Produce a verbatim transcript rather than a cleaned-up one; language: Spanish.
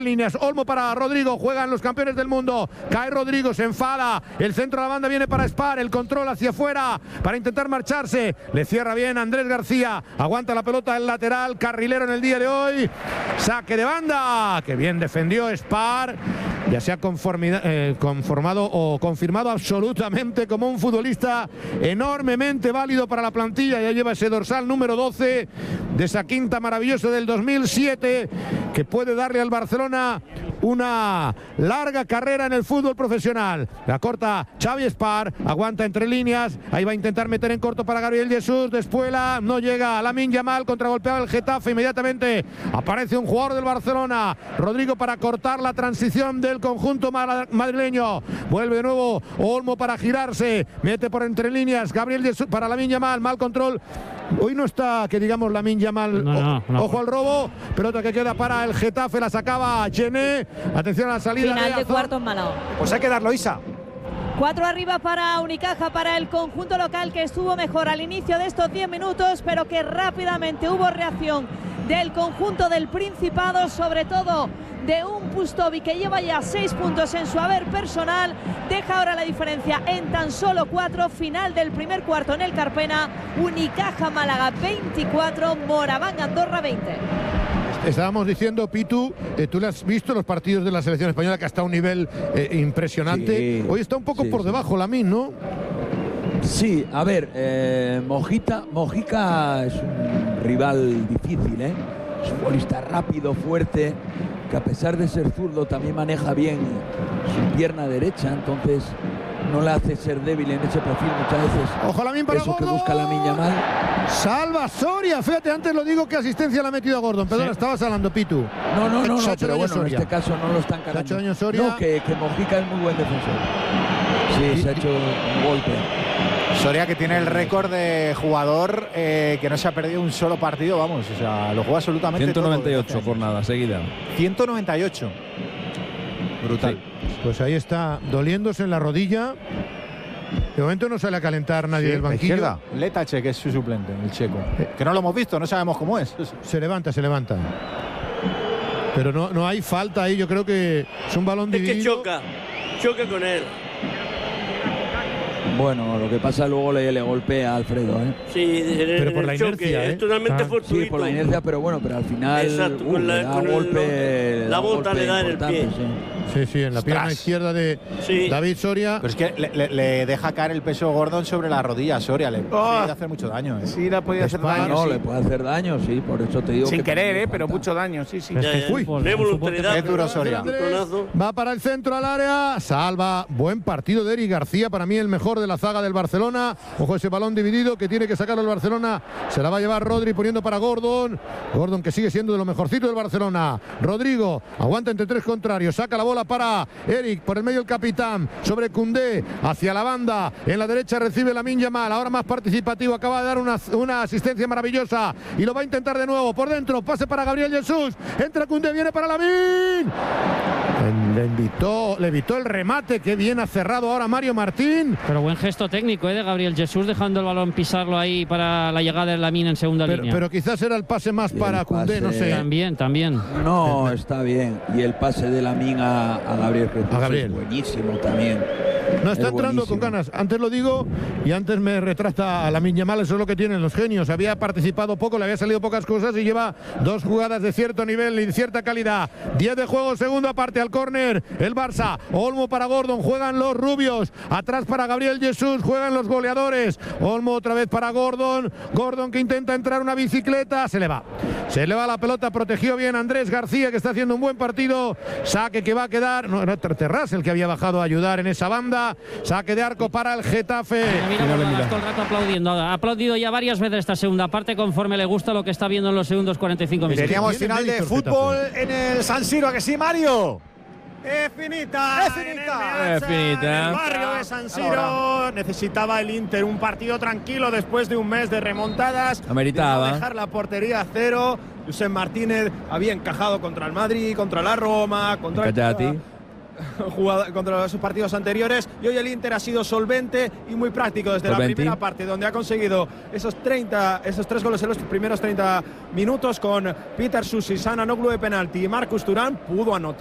líneas, Olmo para Rodrigo, juegan los campeones del mundo, cae Rodrigo, se enfada, el centro de la banda viene para Spar, el control hacia afuera para intentar marcharse, le cierra bien Andrés García, aguanta la pelota el lateral, carrilero en el día de hoy, saque de banda, que bien defendió Spar, ya se ha eh, conformado o confirmado absolutamente como un futbolista enormemente válido para la plantilla, ya lleva ese dorsal número doce de esa quinta maravillosa del dos mil siete, que puede darle al Barcelona una larga carrera en el fútbol profesional. La corta Xavi Spar, aguanta entre líneas, ahí va a intentar meter en corto para Gabriel Jesús, Despuela, no llega, Lamine Yamal, contragolpeaba el Getafe, inmediatamente aparece un jugador del Barcelona, Rodrigo para cortar la transición del conjunto madrileño, vuelve de nuevo Olmo para girarse, mete por entre líneas, Gabriel Jesús para Lamine Yamal, mal control. Hoy no está, que digamos, Lamine Yamal, no, no, no. Ojo al robo, pelota que queda para el Getafe, la sacaba Gené, atención a la salida. Final de, de cuarto en Malao. Pues hay que darlo, Isa. Cuatro arriba para Unicaja, para el conjunto local, que estuvo mejor al inicio de estos diez minutos, pero que rápidamente hubo reacción del conjunto del Principado, sobre todo de un Pustovi que lleva ya seis puntos en su haber personal, deja ahora la diferencia en tan solo cuatro. Final del primer cuarto en el Carpena, Unicaja Málaga veinticuatro, Moraván Andorra veinte. Estábamos diciendo, Pitu, eh, tú le has visto los partidos de la selección española, que está a un nivel eh, impresionante. Sí, hoy está un poco sí, por debajo Lamine, ¿no? Sí, a ver, eh, Mojita, Mojica es un rival difícil, ¿eh? Es un futbolista rápido, fuerte, que a pesar de ser zurdo también maneja bien su pierna derecha, entonces no le hace ser débil en ese perfil muchas veces. Ojo, Lamine para eso Gordon. Que busca Lamine Yamal. Salva Soria, fíjate, antes lo digo, que asistencia le ha metido a Gordon. Perdón, sí. Estabas hablando, Pitu. No, no, no, no, pero bueno, Soria. En este caso no lo están cargando. Años Soria. No, que, que Mojica es muy buen defensor. Sí, y, se ha hecho un golpe. Soria, que tiene el récord de jugador eh, que no se ha perdido un solo partido, vamos, o sea, lo juega absolutamente ciento noventa y ocho todo, jornadas seguida. ciento noventa y ocho. Brutal. Sí. Pues ahí está, doliéndose en la rodilla. De momento no sale a calentar nadie sí, del banquillo. Izquierda, Letache, que es su suplente, el checo. Que no lo hemos visto, no sabemos cómo es. Se levanta, se levanta. Pero no, no hay falta ahí, yo creo que es un balón dividido. Es que choca, choca con él. Bueno, lo que pasa luego le, le golpea a Alfredo, ¿eh? Sí, en, pero en por la el inercia, choque, ¿eh? es totalmente ah. fortuito. Sí, por la inercia, pero bueno, pero al final exacto, uh, con la, le da con golpe, el, la bota le da en el pie. Sí. Sí, sí, en la Ostras. pierna izquierda de sí. David Soria. Pero es que le, le, le deja caer el peso Gordon sobre la rodilla a Soria. Le oh. puede hacer mucho daño, ¿eh? Sí, le ha podido hacer daño. No, sí. le puede hacer daño, sí, por eso te digo. Sin que querer, ¿eh? Pero mucho daño, sí, sí. Es que, uy, de voluntariedad. Es duro Soria. Va para el centro al área, salva. Buen partido de Eric García, para mí el mejor de la zaga del Barcelona. Ojo ese balón dividido que tiene que sacarlo el Barcelona. Se la va a llevar Rodri poniendo para Gordon. Gordon, que sigue siendo de lo mejorcito del Barcelona. Rodrigo aguanta entre tres contrarios, saca la bola para Eric, por el medio el capitán, sobre Koundé, hacia la banda, en la derecha recibe Lamine Yamal, ahora más participativo, acaba de dar una, una asistencia maravillosa y lo va a intentar de nuevo, por dentro, pase para Gabriel Jesús, entra Koundé, viene para Lamine. Le invitó, le evitó el remate, que bien ha cerrado ahora Mario Martín. Pero buen gesto técnico, ¿eh? De Gabriel Jesús, dejando el balón pisarlo ahí para la llegada de Lamine en segunda pero, línea. Pero quizás era el pase más y para Koundé, no sé. También, también. No, está bien. Y el pase de Lamine a, a Gabriel Jesús a Gabriel. Es buenísimo también. No, está es entrando buenísimo. con ganas. Antes lo digo y antes me retrata a Lamine Yamal, eso es lo que tienen los genios. Había participado poco, le había salido pocas cosas y lleva dos jugadas de cierto nivel y de cierta calidad. diez de juego, segunda parte al córner. El Barça, Olmo para Gordon, juegan los rubios. Atrás para Gabriel Jesús, juegan los goleadores. Olmo otra vez para Gordon. Gordon que intenta entrar una bicicleta, se le va. Se le va la pelota, protegió bien Andrés García, que está haciendo un buen partido. Saque que va a quedar. No, era Terraz el que había bajado a ayudar en esa banda. Saque de arco para el Getafe. Mira, mira, mira. Todo el rato aplaudiendo. Ha aplaudido ya varias veces esta segunda parte, conforme le gusta lo que está viendo en los segundos cuarenta y cinco minutos. Teníamos final de fútbol en el San Siro, ¿a que sí, Mario? Es finita, es finita, es finita. En el barrio de San Siro necesitaba el Inter un partido tranquilo después de un mes de remontadas. Ameritaba. De no dejar la portería a cero. Josep Martínez había encajado contra el Madrid, contra la Roma, contra Callati. el... jugado, contra sus partidos anteriores, y hoy el Inter ha sido solvente y muy práctico desde Solventi. la primera parte, donde ha conseguido esos treinta, esos tres goles en los primeros treinta minutos con Peter Susi, Sananoglu de penalti y Marcus Thuram pudo anotar.